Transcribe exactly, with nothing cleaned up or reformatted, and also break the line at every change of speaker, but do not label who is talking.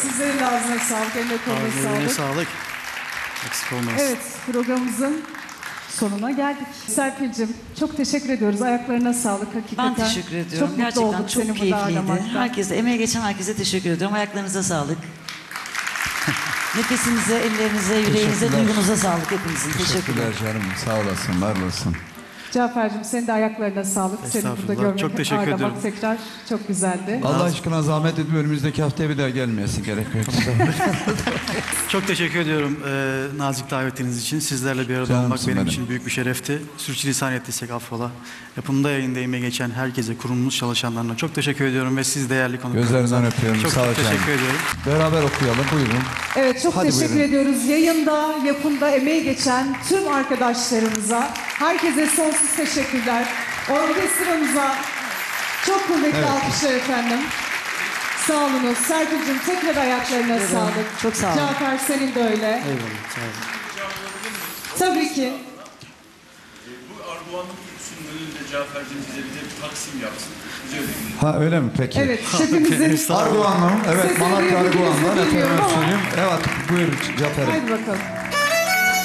Sizlerin de ağzına sağlık, eline koluna
Ağzına
sağlık.
sağlık. Eksik olmaz.
Evet, programımızın sonuna geldik. Serpil'cim çok teşekkür ediyoruz. Ayaklarına sağlık hakikaten.
Ben teşekkür ediyorum.
Çok mutlu
Gerçekten
olduk
çok
seni burada
keyifliydi.
ağırlamaktan.
Herkese, emeğe geçen herkese teşekkür ediyorum. Ayaklarınıza sağlık. Nefesinize, ellerinize, yüreğinize, duygunuza sağlık hepinizin. Teşekkürler.
Teşekkürler canım. Sağ olasın, var olasın.
Cafer'cim senin de ayaklarına sağlık. Seni burada
Estağfurullah.
görmek,
Çok teşekkür
ağırlamak
ediyorum.
tekrar çok güzeldi.
Allah aşkına zahmet edip önümüzdeki haftaya bir daha gelmeyesin gerek yok.
Çok teşekkür ediyorum e, nazik davetiniz için. Sizlerle bir arada
Canımsın
olmak benim
benim.
için büyük bir şerefti. Sürçülisan ettiysek affola. Yapımda yayında emeği geçen herkese, kurumumuz çalışanlarına çok teşekkür ediyorum ve siz değerli konuklarınıza
Gözlerinden öpüyorum.
çok,
Sağ ol
çok
canım.
teşekkür ediyorum.
Beraber okuyalım, buyurun.
Evet çok
Hadi
teşekkür
buyurun.
ediyoruz. Yayında, yapımda emeği geçen tüm arkadaşlarımıza, herkese sonsuz teşekkürler. Orkestramıza çok kuvvetli
Evet.
alkışlar efendim. Sağ olunuz. Serpil'cim tekrar ayaklarına
Teşekkür
sağlık.
ederim. Çok sağ olun.
Cafer senin de öyle.
Eyvallah. Sağ olun.
Tabii ki.
Bu Arduan'ın kutusunun önünde Cafer'cim bize bir de bir taksim yapsın. Bize öyle bir
Ha öyle mi peki?
Evet şefimizin.
Arguan'la, evet
Sesini
Malatya
duyabilirsiniz
Arguan'dan
bilmiyorum
efendim
ama.
söyleyeyim. Evet buyur Cafer'im.
Haydi bakalım.